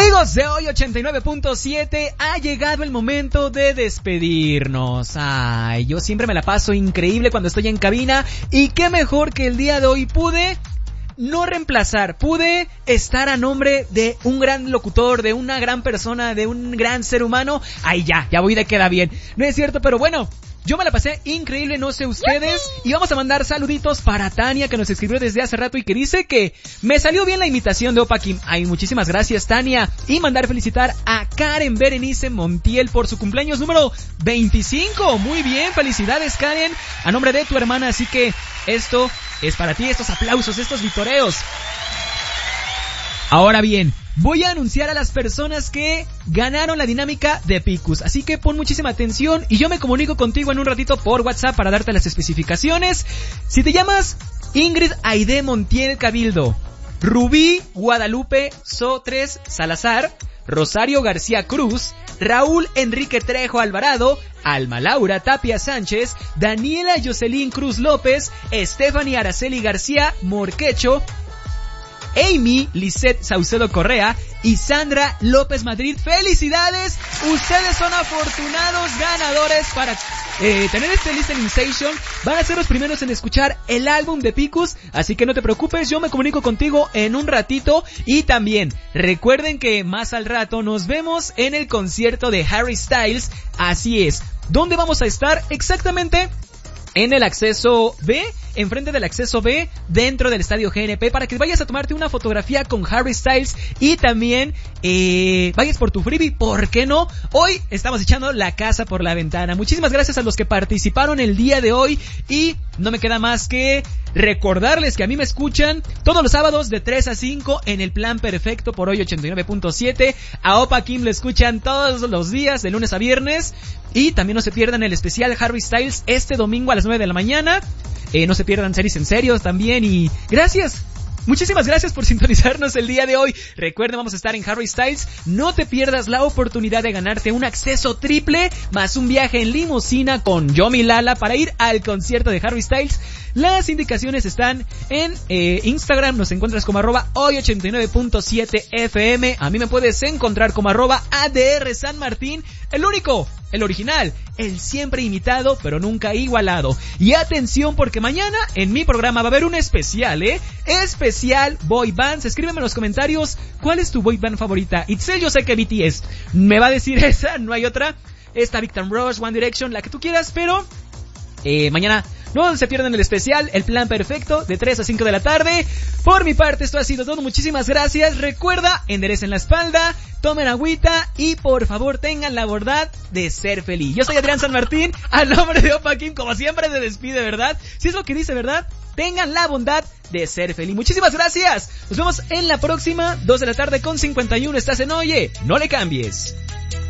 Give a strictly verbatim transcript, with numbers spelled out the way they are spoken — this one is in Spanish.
Amigos de hoy ochenta y nueve punto siete, ha llegado el momento de despedirnos. Ay, yo siempre me la paso increíble cuando estoy en cabina, y qué mejor que el día de hoy pude no reemplazar, pude estar a nombre de un gran locutor, de una gran persona, de un gran ser humano. Ay, ya, ya voy de queda bien. No es cierto, pero bueno, yo me la pasé increíble, no sé ustedes. Y vamos a mandar saluditos para Tania, que nos escribió desde hace rato y que dice que me salió bien la imitación de Opa Kim. Ay, muchísimas gracias, Tania. Y mandar felicitar a Karen Berenice Montiel por su cumpleaños número veinticinco. Muy bien, felicidades, Karen, a nombre de tu hermana. Así que esto es para ti, estos aplausos, estos vitoreos. Ahora bien, voy a anunciar a las personas que ganaron la dinámica de Picus, así que pon muchísima atención y yo me comunico contigo en un ratito por WhatsApp para darte las especificaciones. Si te llamas Ingrid Aide Montiel Cabildo, Rubí Guadalupe Sotres Salazar, Rosario García Cruz, Raúl Enrique Trejo Alvarado, Alma Laura Tapia Sánchez, Daniela Jocelyn Cruz López, Stephanie Araceli García Morquecho, Amy Lisette Saucedo Correa y Sandra López Madrid. ¡Felicidades! Ustedes son afortunados ganadores para eh, tener este listening station. Van a ser los primeros en escuchar el álbum de Picus, así que no te preocupes, yo me comunico contigo en un ratito. Y también recuerden que más al rato nos vemos en el concierto de Harry Styles. Así es. ¿Dónde vamos a estar exactamente? En el acceso B, enfrente del acceso B, dentro del estadio G N P, para que vayas a tomarte una fotografía con Harry Styles y también eh, vayas por tu freebie. ¿Por qué no? Hoy estamos echando la casa por la ventana. Muchísimas gracias a los que participaron el día de hoy y no me queda más que recordarles que a mí me escuchan todos los sábados de tres a cinco en el Plan Perfecto por hoy ochenta y nueve punto siete. A Opa Kim lo escuchan todos los días de lunes a viernes. Y también no se pierdan el especial Harry Styles este domingo a las nueve de la mañana. Eh, no se pierdan Series en Serio también. Y gracias, muchísimas gracias por sintonizarnos el día de hoy. Recuerden, vamos a estar en Harry Styles. No te pierdas la oportunidad de ganarte un acceso triple más un viaje en limusina con Yomi Lala para ir al concierto de Harry Styles. Las indicaciones están en eh, Instagram, nos encuentras como arroba hoy ochenta y nueve punto siete F M. A mí me puedes encontrar como arroba A D R San Martín, el único, el original, el siempre imitado, pero nunca igualado. Y atención, porque mañana en mi programa va a haber un especial, ¿eh? Especial Boy Bands. Escríbeme en los comentarios cuál es tu boy band favorita. Itzel, yo sé que B T S me va a decir esa, no hay otra. Esta Victor Rush, One Direction, la que tú quieras, pero eh, mañana no se pierdan el especial, el Plan Perfecto, de tres a cinco de la tarde. Por mi parte, esto ha sido todo. Muchísimas gracias. Recuerda, enderecen la espalda, tomen agüita y por favor tengan la bondad de ser feliz. Yo soy Adrián San Martín, al nombre de Opa Kim, como siempre se despide, ¿verdad? Si es lo que dice, ¿verdad? Tengan la bondad de ser feliz. Muchísimas gracias. Nos vemos en la próxima, dos de la tarde con cincuenta y uno. Estás en Oye, no le cambies.